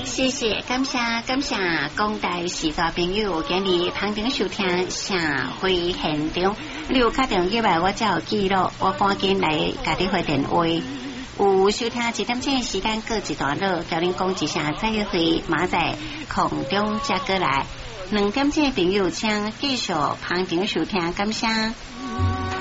谢谢，感谢广大视障朋友今日旁听收听社会现场。你有打电话来，我才有记录，我赶紧来甲你回电话。有收听1点钟的时间，过一段落，甲恁讲一声再会，马在空中再过来。2点钟的朋友，请继续旁听收听，感谢。